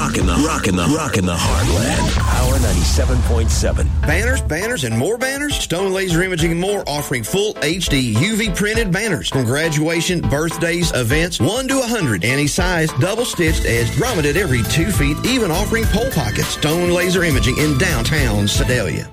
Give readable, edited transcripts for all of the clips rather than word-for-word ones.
Rocking the heartland. Power 97.7. Banners, and more banners. Stone Laser Imaging and more, offering full HD UV printed banners from graduation, birthdays, events, 1 to 100. Any size, double stitched, edged, grommeted every 2 feet, even offering pole pockets. Stone Laser Imaging in downtown Sedalia.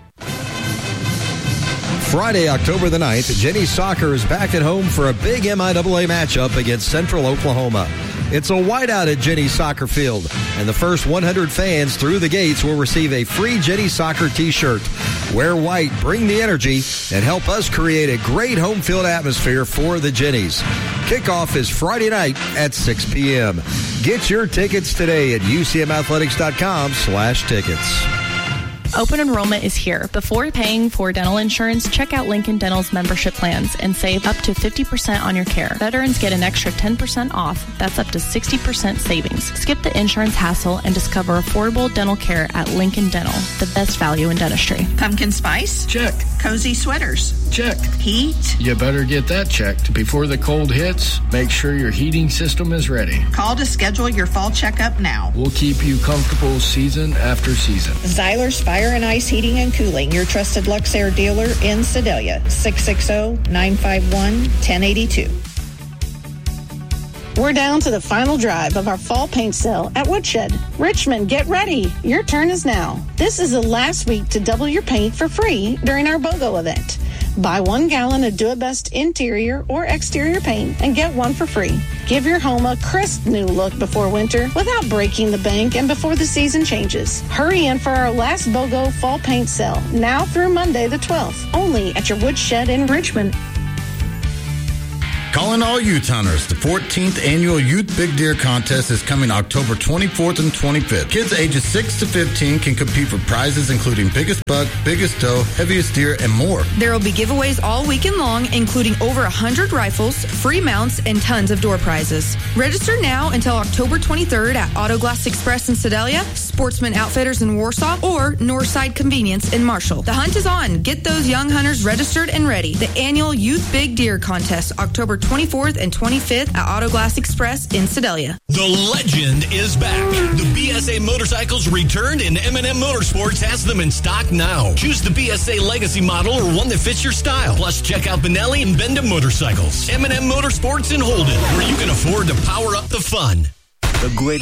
Friday, October the 9th, Jenny's Soccer is back at home for a big MIAA matchup against Central Oklahoma. It's a whiteout at Jenny's Soccer Field, and the first 100 fans through the gates will receive a free Jenny's Soccer t-shirt. Wear white, bring the energy, and help us create a great home field atmosphere for the Jennies. Kickoff is Friday night at 6 p.m. Get your tickets today at ucmathletics.com/tickets. Open enrollment is here. Before paying for dental insurance, check out Lincoln Dental's membership plans and save up to 50% on your care. Veterans get an extra 10% off. That's up to 60% savings. Skip the insurance hassle and discover affordable dental care at Lincoln Dental, the best value in dentistry. Pumpkin spice? Check. Cozy sweaters? Check. Heat? You better get that checked before the cold hits. Make sure your heating system is ready. Call to schedule your fall checkup now. We'll keep you comfortable season after season. Zyler's Fire and Ice Heating and Cooling, your trusted Luxair dealer in Sedalia. 660-951-1082. We're down to the final drive of our fall paint sale at Woodshed. Richmond, get ready. Your turn is now. This is the last week to double your paint for free during our BOGO event. Buy 1 gallon of Do-It-Best interior or exterior paint and get 1 for free. Give your home a crisp new look before winter without breaking the bank and before the season changes. Hurry in for our last BOGO fall paint sale, now through Monday the 12th, only at your Woodshed in Richmond. Calling all youth hunters. The 14th Annual Youth Big Deer Contest is coming October 24th and 25th. Kids ages 6 to 15 can compete for prizes including biggest buck, biggest doe, heaviest deer, and more. There will be giveaways all weekend long, including over 100 rifles, free mounts, and tons of door prizes. Register now until October 23rd at Auto Glass Express in Sedalia, Sportsman Outfitters in Warsaw, or Northside Convenience in Marshall. The hunt is on. Get those young hunters registered and ready. The annual Youth Big Deer Contest, October 24th and 25th at Auto Glass Express in Sedalia. The legend is back. The BSA motorcycles returned, and M&M Motorsports has them in stock now. Choose the BSA Legacy model or one that fits your style. Plus, check out Benelli and Benda Motorcycles. M&M Motorsports in Holden, where you can afford to power up the fun. The great